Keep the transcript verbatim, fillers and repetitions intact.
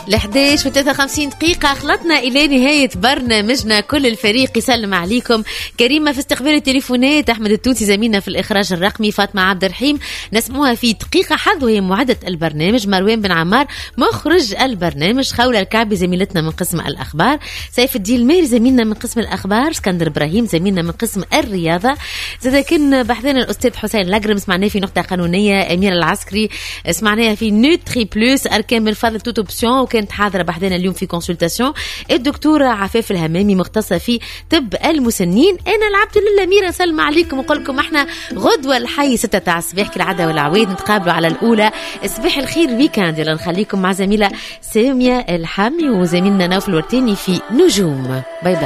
الحداش وثلاثة وخمسين دقيقة خلطنا إلى نهاية برنامجنا. كل الفريق يسلم عليكم. كريمة في استقبال التليفونات، أحمد التونسي زميلنا في الإخراج الرقمي، فاطمة عبد الرحيم نسموها في دقيقة حظ وهي معدة البرنامج، مروان بن عمار مخرج البرنامج، خولة الكعبي زميلتنا من قسم الأخبار، سيف الدين الميري زميلنا من قسم الأخبار، اسكندر إبراهيم زميلنا من قسم الرياضة، زاد كان بحثنا الأستاذ حسين لاجرم، سمعناه في نقطة قانونية، أمير العسكري سمعناها في نوتري بلوس، أركان بالفضل توت اوبسيون، وكانت حاضرة بحثنا اليوم في كونسلتاسيون الدكتورة عفاف الهمامي مختصة في طب المسنين. أنا العبد لله ميرا سلم عليكم وقول لكم احنا غدوة الحي ستة تاع الصباح كالعادة والعويد نتقابلوا على الأولى. صباح الخير ويكاند، يلا نخليكم مع زميلة سامية الحامي وزميلنا نوف الورتيني في نجوم. باي باي.